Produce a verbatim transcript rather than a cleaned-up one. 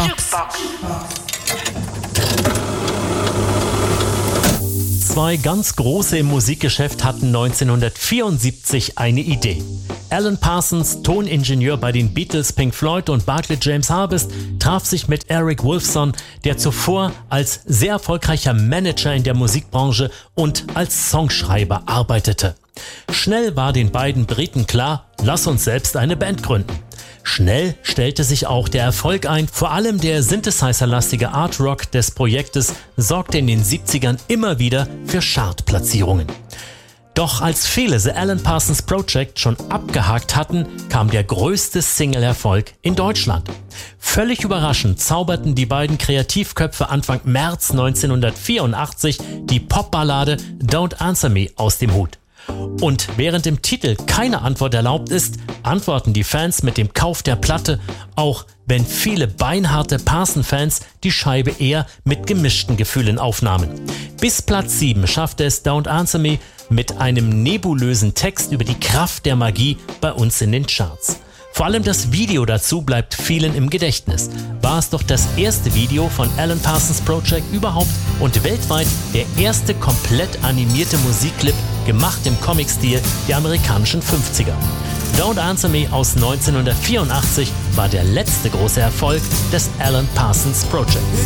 Jukebox. Zwei ganz große im Musikgeschäft hatten neunzehnhundertvierundsiebzig eine Idee. Alan Parsons, Toningenieur bei den Beatles, Pink Floyd und Barclay James Harvest, traf sich mit Eric Wolfson, der zuvor als sehr erfolgreicher Manager in der Musikbranche und als Songschreiber arbeitete. Schnell war den beiden Briten klar, lass uns selbst eine Band gründen. Schnell stellte sich auch der Erfolg ein. Vor allem der synthesizer-lastige Art Rock des Projektes sorgte in den siebzigern immer wieder für Chartplatzierungen. Doch als viele The Alan Parsons Project schon abgehakt hatten, kam der größte Single-Erfolg in Deutschland. Völlig überraschend zauberten die beiden Kreativköpfe Anfang März neunzehnhundertvierundachtzig die Popballade Don't Answer Me aus dem Hut. Und während im Titel keine Antwort erlaubt ist, antworten die Fans mit dem Kauf der Platte, auch wenn viele beinharte Parson-Fans die Scheibe eher mit gemischten Gefühlen aufnahmen. Bis Platz sieben schaffte es Don't Answer Me mit einem nebulösen Text über die Kraft der Magie bei uns in den Charts. Vor allem das Video dazu bleibt vielen im Gedächtnis. War es doch das erste Video von Alan Parsons Project überhaupt und weltweit der erste komplett animierte Musikclip, gemacht im Comic-Stil der amerikanischen fünfziger. Don't Answer Me aus neunzehnhundertvierundachtzig war der letzte große Erfolg des Alan Parsons Projects.